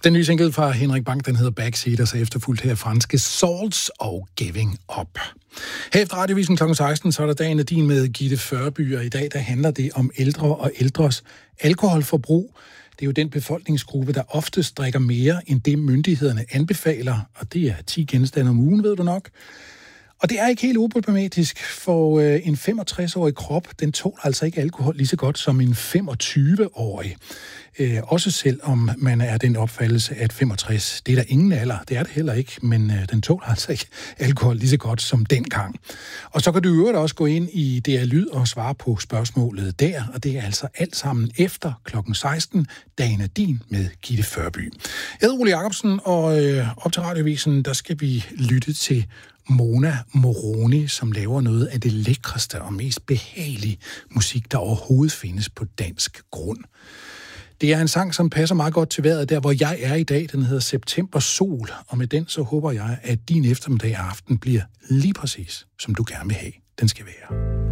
Den nye single fra Henrik Bang, den hedder Backseaters, og efterfulgt her franske Salts og Giving Up. Her efter Radiovisen kl. 16, så er der Dagen af din med Gitte Førby, og i dag der handler det om ældre og ældres alkoholforbrug. Det er jo den befolkningsgruppe, der oftest drikker mere end det myndighederne anbefaler, og det er 10 genstande om ugen, ved du nok. Og det er ikke helt uproblematisk, for en 65-årig krop, den tåler altså ikke alkohol lige så godt som en 25-årig. Også selvom man er den opfattelse, at 65, det er der ingen alder. Det er det heller ikke, men den tåler altså ikke alkohol lige så godt som dengang. Og så kan du i øvrigt også gå ind i DR Lyd og svare på spørgsmålet der, og det er altså alt sammen efter klokken 16, Dagen er din med Gitte Førby. Jeg hedder Ole Jacobsen, og op til Radiovisen, der skal vi lytte til Mona Moroni, som laver noget af det lækreste og mest behagelige musik, der overhovedet findes på dansk grund. Det er en sang, som passer meget godt til vejret der, hvor jeg er i dag. Den hedder September Sol, og med den så håber jeg, at din eftermiddag og aften bliver lige præcis, som du gerne vil have. Den skal være.